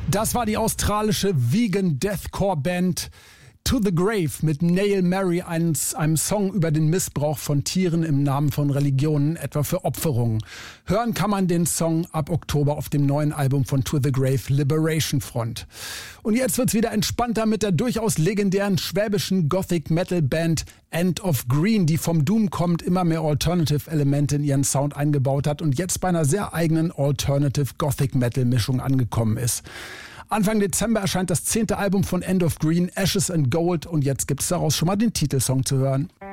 Das war die australische Vegan Deathcore Band To The Grave mit Nail Mary, einem Song über den Missbrauch von Tieren im Namen von Religionen, etwa für Opferungen. Hören kann man den Song ab Oktober auf dem neuen Album von To The Grave, Liberation Front. Und jetzt wird's wieder entspannter mit der durchaus legendären schwäbischen Gothic-Metal-Band End of Green, die vom Doom kommt, immer mehr Alternative-Elemente in ihren Sound eingebaut hat und jetzt bei einer sehr eigenen Alternative-Gothic-Metal-Mischung angekommen ist. Anfang Dezember erscheint das 10. Album von End of Green, Ashes and Gold, und jetzt gibt's daraus schon mal den Titelsong zu hören.